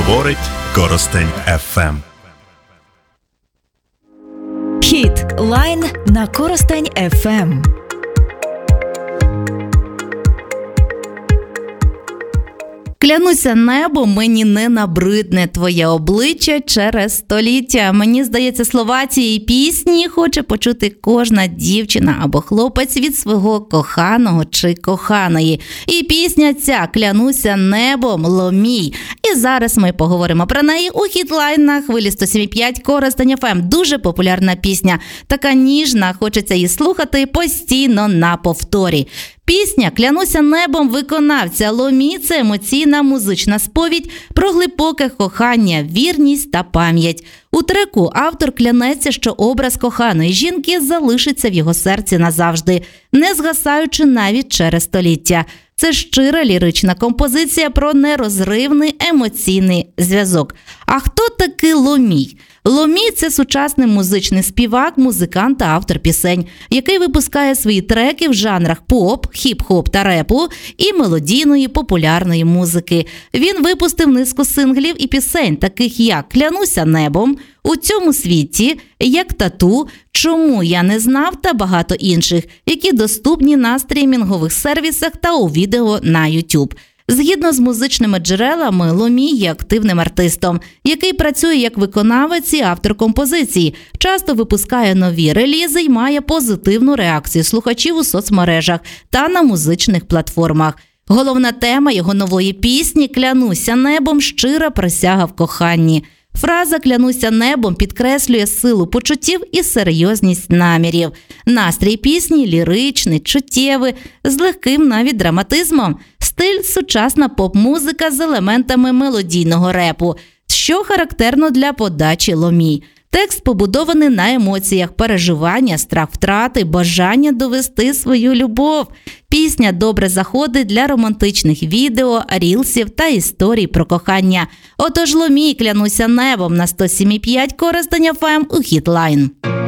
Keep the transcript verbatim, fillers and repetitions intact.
Говорить Коростень еф ем. Хіт Лайн на Коростень еф ем. Клянуся небом, мені не набридне твоє обличчя через століття. Мені здається, слова цієї пісні хоче почути кожна дівчина або хлопець від свого коханого чи коханої. І пісня ця «Клянуся небом, Ломій». І зараз ми поговоримо про неї у хітлайн на хвилі сто сім і п'ять Коростень еф ем. Дуже популярна пісня, така ніжна, хочеться її слухати постійно на повторі. Пісня «Клянуся небом» виконавця Ломій – це емоційна музична сповідь про глибоке кохання, вірність та пам'ять. У треку автор клянеться, що образ коханої жінки залишиться в його серці назавжди, не згасаючи навіть через століття. Це щира лірична композиція про нерозривний емоційний зв'язок. А хто такий Ломій? Ломій – це сучасний музичний співак, музикант та автор пісень, який випускає свої треки в жанрах поп, хіп-хоп та репу і мелодійної популярної музики. Він випустив низку синглів і пісень, таких як «Клянуся небом», «У цьому світі», «Як тату», «Чому я не знав» та багато інших, які доступні на стрімінгових сервісах та у відео на YouTube. Згідно з музичними джерелами, Ломій є активним артистом, який працює як виконавець і автор композицій, часто випускає нові релізи і має позитивну реакцію слухачів у соцмережах та на музичних платформах. Головна тема його нової пісні «Клянуся небом» – щира присяга в коханні. Фраза «Клянуся небом» підкреслює силу почуттів і серйозність намірів. Настрій пісні ліричний, чуттєвий, з легким навіть драматизмом. Стиль – сучасна поп-музика з елементами мелодійного репу, що характерно для подачі Ломій. Текст побудований на емоціях, переживання, страх втрати, бажання довести свою любов. Пісня добре заходить для романтичних відео, рілсів та історій про кохання. Отож Ломій «Клянуся небом» на сто сім і п'ять Коростень еф ем у хітлайн.